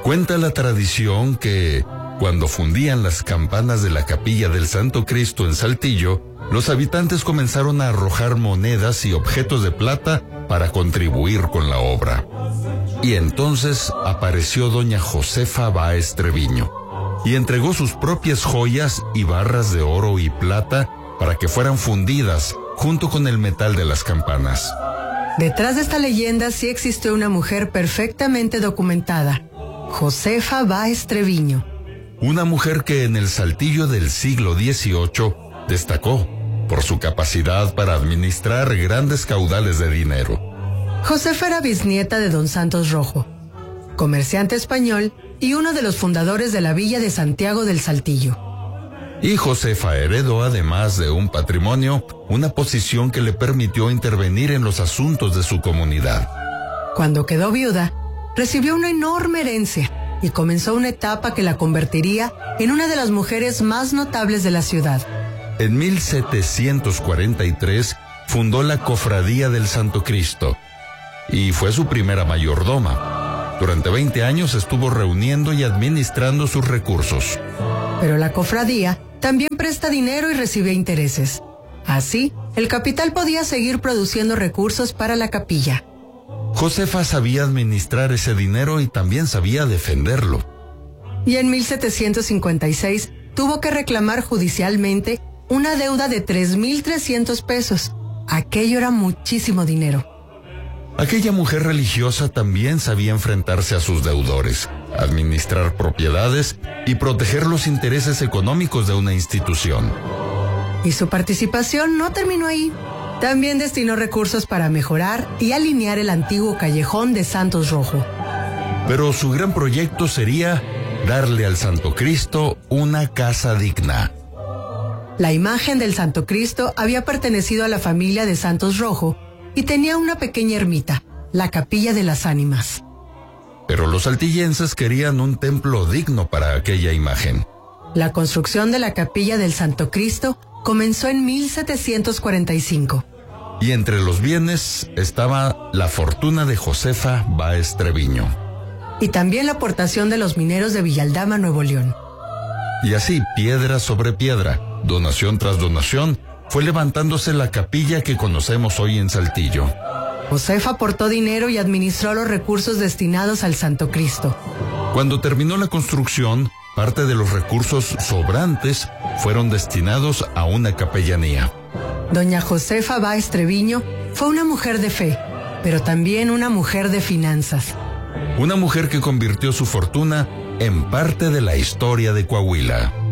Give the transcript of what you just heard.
Cuenta la tradición que, cuando fundían las campanas de la capilla del Santo Cristo en Saltillo, los habitantes comenzaron a arrojar monedas y objetos de plata para contribuir con la obra. Y entonces apareció doña Josefa Báez Treviño y entregó sus propias joyas y barras de oro y plata para que fueran fundidas junto con el metal de las campanas. Detrás de esta leyenda sí existió una mujer perfectamente documentada, Josefa Báez Treviño. Una mujer que en el Saltillo del siglo XVIII destacó por su capacidad para administrar grandes caudales de dinero. Josefa era bisnieta de don Santos Rojo, comerciante español y uno de los fundadores de la villa de Santiago del Saltillo. Y Josefa heredó, además de un patrimonio, una posición que le permitió intervenir en los asuntos de su comunidad. Cuando quedó viuda, recibió una enorme herencia y comenzó una etapa que la convertiría en una de las mujeres más notables de la ciudad. En 1743 fundó la Cofradía del Santo Cristo y fue su primera mayordoma. Durante 20 años estuvo reuniendo y administrando sus recursos. Pero la cofradía también presta dinero y recibe intereses. Así, el capital podía seguir produciendo recursos para la capilla. Josefa sabía administrar ese dinero y también sabía defenderlo. Y en 1756 tuvo que reclamar judicialmente una deuda de 3,300 pesos. Aquello era muchísimo dinero. Aquella mujer religiosa también sabía enfrentarse a sus deudores, administrar propiedades y proteger los intereses económicos de una institución. Y su participación no terminó ahí. También destinó recursos para mejorar y alinear el antiguo callejón de Santos Rojo. Pero su gran proyecto sería darle al Santo Cristo una casa digna. La imagen del Santo Cristo había pertenecido a la familia de Santos Rojo y tenía una pequeña ermita, la Capilla de las Ánimas. Pero los saltillenses querían un templo digno para aquella imagen. La construcción de la Capilla del Santo Cristo comenzó en 1745. Y entre los bienes estaba la fortuna de Josefa Báez Treviño. Y también la aportación de los mineros de Villaldama, Nuevo León. Y así, piedra sobre piedra, donación tras donación, fue levantándose la capilla que conocemos hoy en Saltillo. Josefa aportó dinero y administró los recursos destinados al Santo Cristo. Cuando terminó la construcción, parte de los recursos sobrantes fueron destinados a una capellanía. Doña Josefa Báez Treviño fue una mujer de fe, pero también una mujer de finanzas. Una mujer que convirtió su fortuna en parte de la historia de Coahuila.